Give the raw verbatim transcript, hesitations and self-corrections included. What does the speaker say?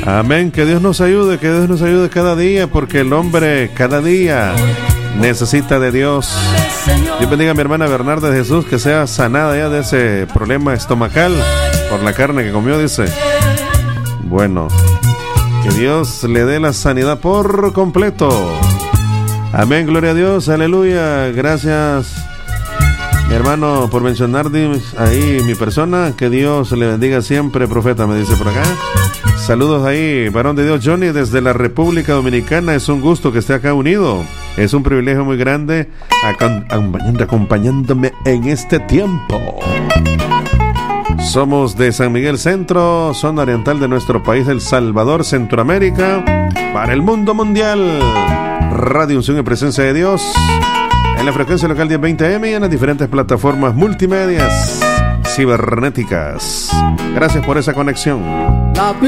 Amén, que Dios nos ayude, que Dios nos ayude cada día, porque el hombre cada día necesita de Dios. Dios bendiga a mi hermana Bernarda de Jesús, que sea sanada ya de ese problema estomacal por la carne que comió, dice. Bueno, que Dios le dé la sanidad por completo. Amén, gloria a Dios, aleluya. Gracias, mi hermano, por mencionar ahí mi persona. Que Dios le bendiga siempre, profeta, me dice por acá. Saludos ahí, varón de Dios Johnny, desde la República Dominicana. Es un gusto que esté acá unido. Es un privilegio muy grande acompañándome en este tiempo. Somos de San Miguel Centro, zona oriental de nuestro país, El Salvador, Centroamérica, para el mundo mundial. Radio Unción y Presencia de Dios en la frecuencia local diez veinte A M y en las diferentes plataformas multimedias cibernéticas. Gracias por esa conexión.